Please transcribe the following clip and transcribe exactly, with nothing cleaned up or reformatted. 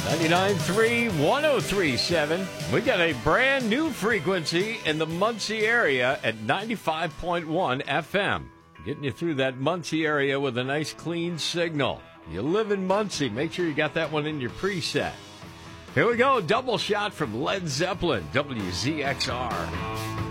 ninety-nine point three, one oh three point seven. We got a brand new frequency in the Muncie area at ninety-five point one F M. Getting you through that Muncie area with a nice clean signal. You live in Muncie, make sure you got that one in your preset. Here we go, double shot from Led Zeppelin, W Z X R.